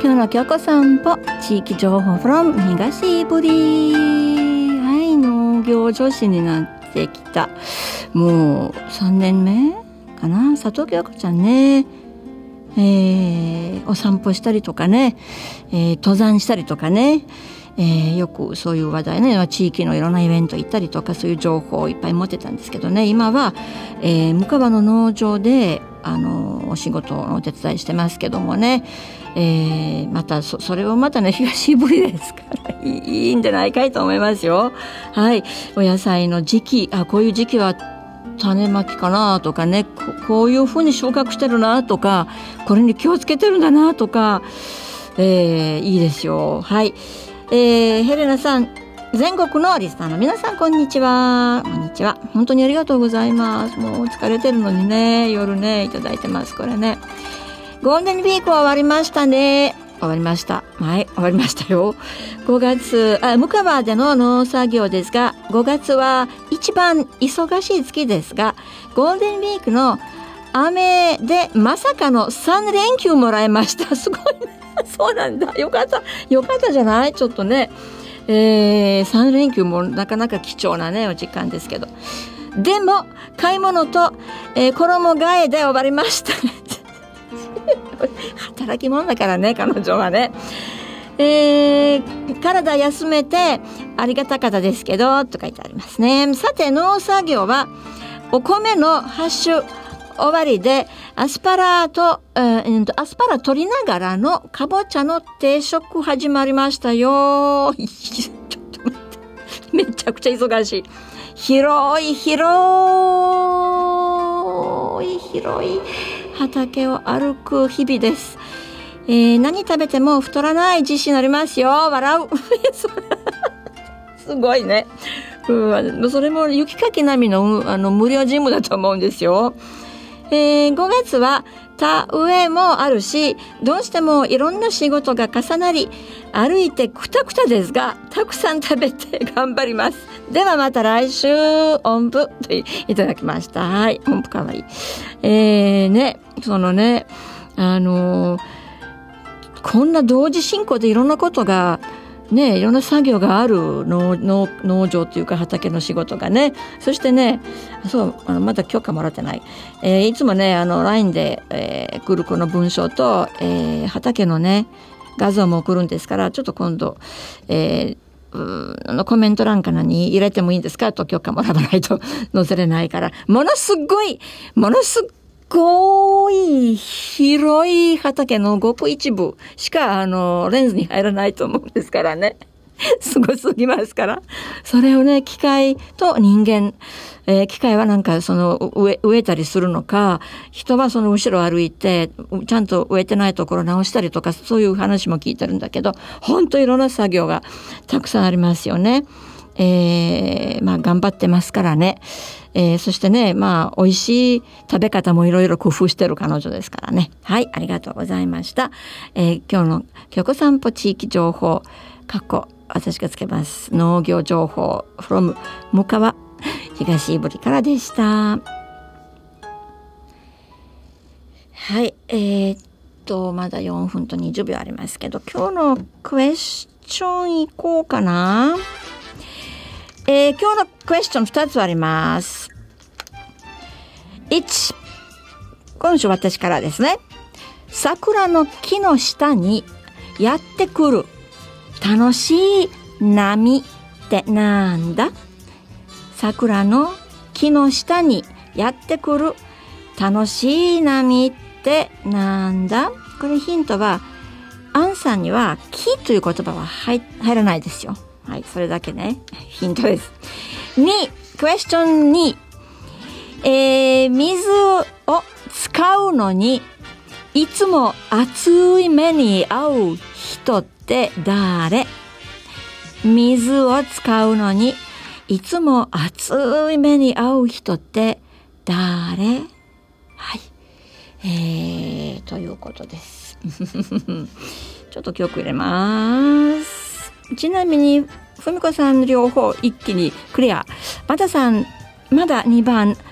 今日の京子散歩地域情報 from 東ブリ。はい、農業女子になってきた。もう3年目かな、佐藤京子ちゃんね。お散歩したりとかね、登山したりとかね、よくそういう話題ね、地域のいろんなイベント行ったりとか、そういう情報をいっぱい持ってたんですけどね、今は、向川の農場でお仕事のお手伝いしてますけどもね、またそれをまたね、東ぶりですからいいんじゃないかいと思いますよ。はい、お野菜の時期、こういう時期は種まきかなとかね、こういうふうに収穫してるなとか、これに気をつけてるんだなとか、いいですよ。はい、ヘレナさん、全国のリスナーの皆さん、こんにちは。こんにちは。本当にありがとうございます。もう疲れてるのにね、夜ねいただいてます。これね、ゴールデンウィークは終わりましたね。終わりました。はい、終わりましたよ。5月、向川での農作業ですが、5月は一番忙しい月ですが、ゴールデンウィークの雨でまさかの3連休もらいました。すごいね。そうなんだ。よかった。よかったじゃない？ちょっとね。3連休もなかなか貴重なね、お時間ですけど。でも、買い物と、衣替えで終わりました。働き者だからね、彼女はね。体休めてありがたかったですけど、と書いてありますね。さて、農作業は、お米のハッシュ終わりで、アスパラ取りながらのかぼちゃの定食始まりましたよ。ちょっと待って。めちゃくちゃ忙しい。広い畑を歩く日々です。何食べても太らない自信ありますよ。笑う。すごいね。それも雪かき並みの、無料ジムだと思うんですよ。5月は田植えもあるし、どうしてもいろんな仕事が重なり、歩いてくたくたですが、たくさん食べて頑張ります。ではまた来週、音符といただきました。はい、音符かわいい。ね、そのね、こんな同時進行でいろんなことがね、いろんな作業がある農場というか畑の仕事がね。そしてね、そうまだ許可もらってない、いつもねLINE で、来るこの文章と、畑のね画像も送るんですから、ちょっと今度、コメント欄かなに入れてもいいんですかと許可もらわないと載せれないから、ものすごい広い畑のごく一部しかレンズに入らないと思うんですからね。すごすぎますから。それをね、機械と人間、機械はなんか植えたりするのか、人はその後ろ歩いてちゃんと植えてないところ直したりとか、そういう話も聞いてるんだけど、本当いろんな作業がたくさんありますよね。頑張ってますからね。そしてね、美味しい食べ方もいろいろ工夫してる彼女ですからね。はい、ありがとうございました。今日の京子散歩地域情報、私がつけます。農業情報 from 向川東ぶりからでした。はい、まだ4分と20秒ありますけど、今日のクエスチョンいこうかな。今日のクエスチョン2つあります。1、今週私からですね。桜の木の下にやってくる楽しい波ってなんだ？桜の木の下にやってくる楽しい波ってなんだ？これヒントは、アンさんには木という言葉は入らないですよ。はい、それだけね。ヒントです。2、クエスチョン2。水を使うのにいつも熱い目に遭う人って誰？水を使うのにいつも熱い目に遭う人って誰？はい。ということです。ちょっと曲入れます。ちなみにふみこさん両方一気にクリア。またさんまだ2番